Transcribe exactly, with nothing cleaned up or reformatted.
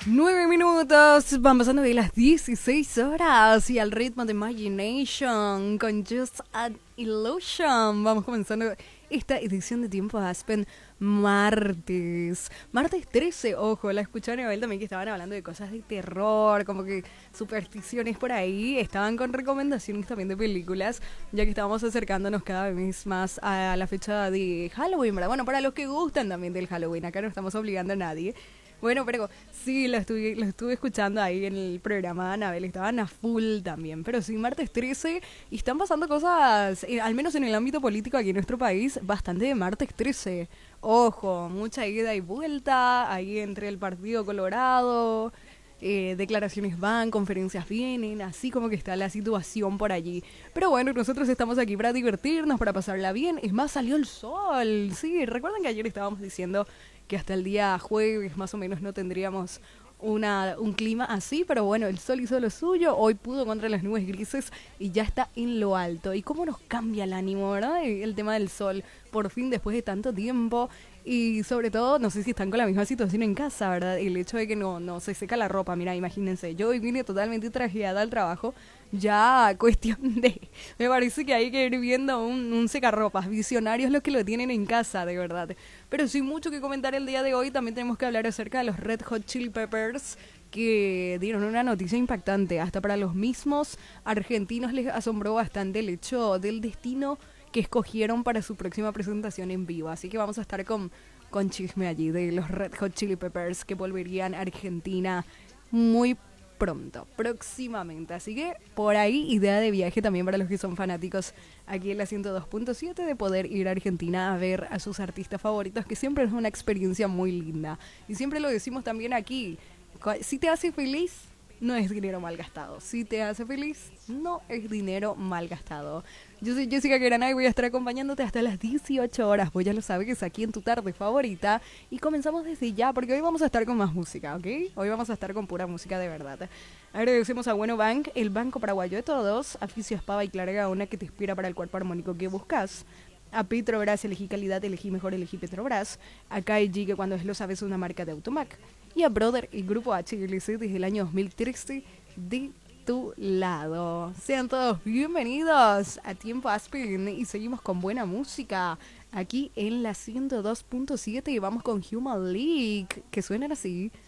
Nueve minutos, van pasando de las dieciséis horas y al ritmo de Imagination con Just an Illusion. Vamos comenzando esta edición de Tiempo Aspen martes. Martes trece, ojo, la escucharon a Abel también que estaban hablando de cosas de terror, como que supersticiones por ahí. Estaban con recomendaciones también de películas, ya que estábamos acercándonos cada vez más a la fecha de Halloween, ¿verdad? Bueno, para los que gustan también del Halloween, acá no estamos obligando a nadie. Bueno, pero sí, lo estuve, lo estuve escuchando ahí en el programa de Anabel, estaban a full también. Pero sí, martes trece, y están pasando cosas, eh, al menos en el ámbito político aquí en nuestro país, bastante de martes trece. Ojo, mucha ida y vuelta ahí entre el Partido Colorado, eh, declaraciones van, conferencias vienen, así como que está la situación por allí. Pero bueno, nosotros estamos aquí para divertirnos, para pasarla bien. Es más, salió el sol. Sí, recuerdan que ayer estábamos diciendo que hasta el día jueves más o menos no tendríamos una, un clima así, pero bueno, el sol hizo lo suyo, hoy pudo contra las nubes grises y ya está en lo alto. ¿Y cómo nos cambia el ánimo, verdad? El tema del sol, por fin después de tanto tiempo. Y sobre todo, no sé si están con la misma situación en casa, ¿verdad? El hecho de que no, no se seca la ropa, mira, imagínense, yo hoy vine totalmente trajeada al trabajo, ya cuestión de, me parece que hay que ir viendo un, un secarropas, visionarios los que lo tienen en casa, de verdad. Pero sin mucho que comentar el día de hoy, también tenemos que hablar acerca de los Red Hot Chili Peppers, que dieron una noticia impactante, hasta para los mismos argentinos les asombró bastante el hecho del destino que escogieron para su próxima presentación en vivo. Así que vamos a estar con, con chisme allí de los Red Hot Chili Peppers que volverían a Argentina muy pronto, próximamente. Así que por ahí idea de viaje también para los que son fanáticos aquí en la ciento dos punto siete de poder ir a Argentina a ver a sus artistas favoritos, que siempre es una experiencia muy linda. Y siempre lo decimos también aquí, si te hace feliz, no es dinero mal gastado. Si te hace feliz, no es dinero mal gastado. Yo soy Jessica Querana y voy a estar acompañándote hasta las dieciocho horas. Vos ya lo sabes, aquí en tu tarde favorita. Y comenzamos desde ya, porque hoy vamos a estar con más música, ¿ok? Hoy vamos a estar con pura música de verdad. Agradecemos a Bueno Bank, el banco paraguayo de todos. A Fisio Espava y Clara Gaona, que te inspira para el cuerpo armónico que buscas. A Petrobras, elegí calidad, elegí mejor, elegí Petrobras. A K G, que cuando es lo sabes, es una marca de Automac. Y a Brother y Grupo H L C desde el año dos mil trece de tu lado. Sean todos bienvenidos a Tiempo Aspen y seguimos con buena música aquí en la ciento dos punto siete y vamos con Human League, que suenan así.